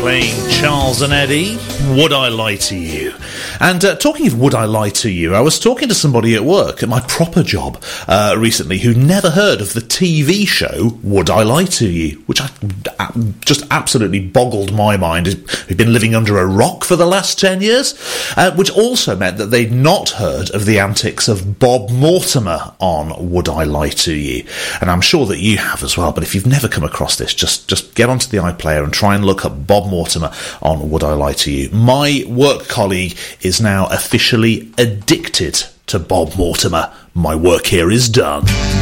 Playing Charles and Eddie, Would I Lie to You? And talking of Would I Lie to You, I was talking to somebody at work, at my proper job, recently, who never heard of the TV show Would I Lie to You, which just absolutely boggled my mind. We've been living under a rock for the last 10 years, which also meant that they'd not heard of the antics of Bob Mortimer on Would I Lie to You. And I'm sure that you have as well, but if you've never come across this, just get onto the iPlayer and try and look up Bob Mortimer on Would I Lie to You. My work colleague is now officially addicted to Bob Mortimer. My work here is done.